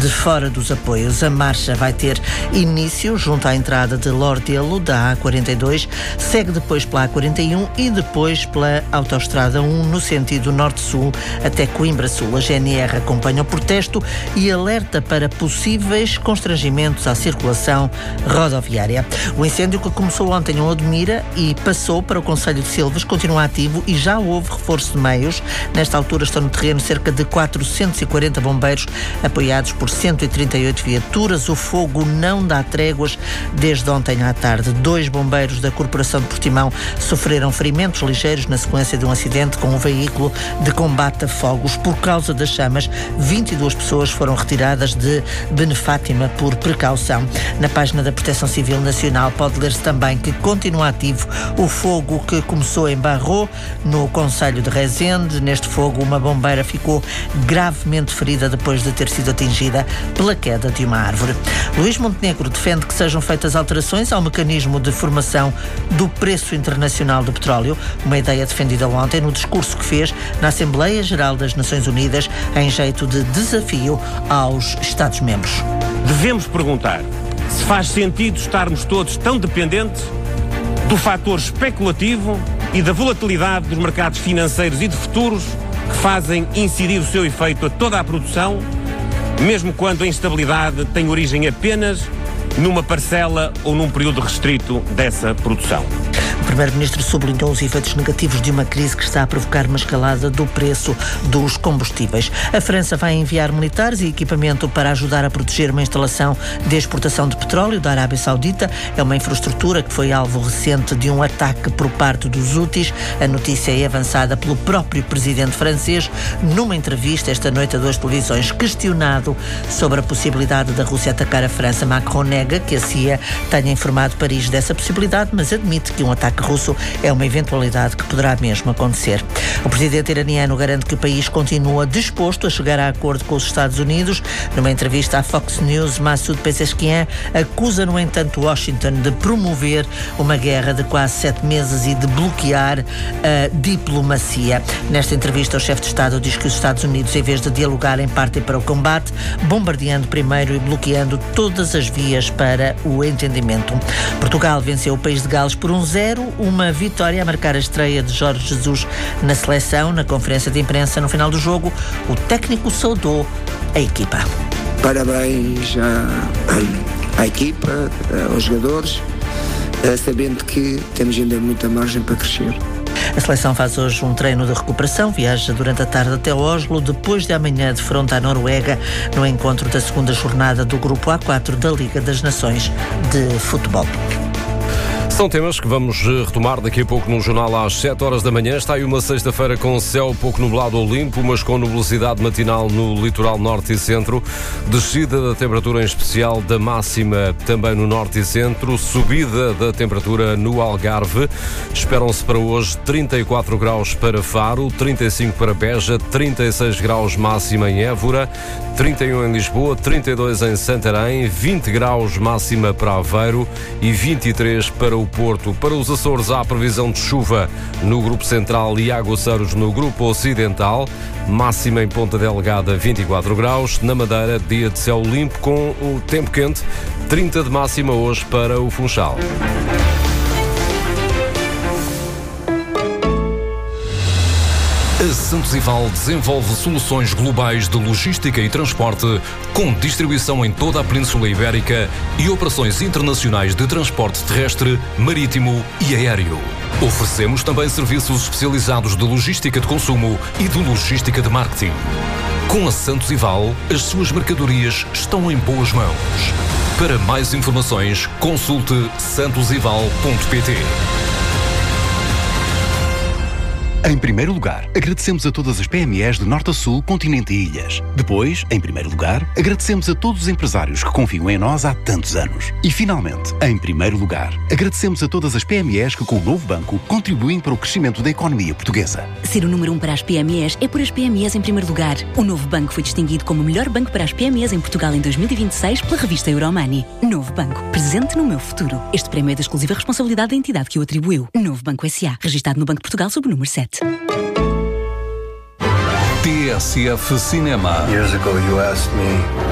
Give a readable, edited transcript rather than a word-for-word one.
de fora dos apoios. A marcha vai ter início junto à entrada de Lordelo, da A42, segue depois pela A41 e depois pela Autoestrada 1 no sentido norte-sul até Coimbra Sul. A GNR acompanha o protesto e alerta para possíveis constrangimentos à circulação rodoviária. O incêndio, que começou ontem em Odmira e passou para o concelho de Silves, continua ativo e já houve reforço de meios. Nesta altura estão no terreno cerca de 440 bombeiros, apoiados por 138 viaturas. O fogo não dá tréguas desde ontem à tarde. 2 bombeiros da Corporação de Portimão sofreram ferimentos ligeiros na sequência de um acidente com um veículo de combate a fogos. Por causa das chamas, 22 pessoas foram retiradas de Benefátima por precaução. Na página da Proteção Civil Nacional pode ler-se também que continua ativo o fogo que começou em Barro, no concelho de Rezende. Neste fogo, uma bombeira ficou gravemente ferida depois de ter sido atingida pela queda de uma árvore. Luís Montenegro defende que sejam feitas alterações ao mecanismo de formação do preço internacional do petróleo, uma ideia defendida ontem no discurso que fez na Assembleia Geral das Nações Unidas em jeito de desafio aos Estados-membros. Devemos perguntar se faz sentido estarmos todos tão dependentes do fator especulativo e da volatilidade dos mercados financeiros e de futuros que fazem incidir o seu efeito a toda a produção, mesmo quando a instabilidade tem origem apenas numa parcela ou num período restrito dessa produção. O Primeiro-Ministro sublinhou os efeitos negativos de uma crise que está a provocar uma escalada do preço dos combustíveis. A França vai enviar militares e equipamento para ajudar a proteger uma instalação de exportação de petróleo da Arábia Saudita. É uma infraestrutura que foi alvo recente de um ataque por parte dos Houthis. A notícia é avançada pelo próprio presidente francês numa entrevista esta noite a 2 televisões. Questionado sobre a possibilidade da Rússia atacar a França, Macron nega que a CIA tenha informado Paris dessa possibilidade, mas admite que um ataque russo é uma eventualidade que poderá mesmo acontecer. O presidente iraniano garante que o país continua disposto a chegar a acordo com os Estados Unidos. Numa entrevista à Fox News, Massoud Pezeshkian acusa, no entanto, Washington de promover uma guerra de quase 7 meses e de bloquear a diplomacia. Nesta entrevista, o chefe de Estado diz que os Estados Unidos, em vez de dialogarem, partem para o combate, bombardeando primeiro e bloqueando todas as vias para o entendimento. Portugal venceu o país de Gales por 1-0, uma vitória a marcar a estreia de Jorge Jesus na seleção. Na conferência de imprensa no final do jogo, o técnico saudou a equipa. Parabéns à equipa, aos jogadores, sabendo que temos ainda muita margem para crescer. A seleção faz hoje um treino de recuperação, viaja durante a tarde até Oslo, depois de amanhã defronta a Noruega no encontro da segunda jornada do Grupo A4 da Liga das Nações de Futebol. São temas que vamos retomar daqui a pouco no jornal às 7 horas da manhã. Está aí uma sexta-feira com céu pouco nublado ou limpo, mas com nubosidade matinal no litoral norte e centro. Descida da temperatura, em especial da máxima, também no norte e centro. Subida da temperatura no Algarve. Esperam-se para hoje 34 graus para Faro, 35 para Beja, 36 graus máxima em Évora, 31 em Lisboa, 32 em Santarém, 20 graus máxima para Aveiro e 23 para o Porto. Para os Açores há previsão de chuva no Grupo Central e aguaceiros no Grupo Ocidental. Máxima em Ponta Delgada 24 graus. Na Madeira, dia de céu limpo com o tempo quente. 30 de máxima hoje para o Funchal. A Santos Ival desenvolve soluções globais de logística e transporte, com distribuição em toda a Península Ibérica e operações internacionais de transporte terrestre, marítimo e aéreo. Oferecemos também serviços especializados de logística de consumo e de logística de marketing. Com a Santos Ival, as suas mercadorias estão em boas mãos. Para mais informações, consulte santosival.pt. Em primeiro lugar, agradecemos a todas as PMEs de norte a sul, continente e ilhas. Depois, em primeiro lugar, agradecemos a todos os empresários que confiam em nós há tantos anos. E finalmente, em primeiro lugar, agradecemos a todas as PMEs que com o novo banco contribuem para o crescimento da economia portuguesa. Ser o número 1 para as PMEs é por as PMEs em primeiro lugar. O novo banco foi distinguido como o melhor banco para as PMEs em Portugal em 2026 pela revista Euromoney. Novo Banco, presente no meu futuro. Este prémio é da exclusiva responsabilidade da entidade que o atribuiu. Novo Banco S.A., registado no Banco de Portugal sob o número 7. TSF Cinema. Years ago you asked me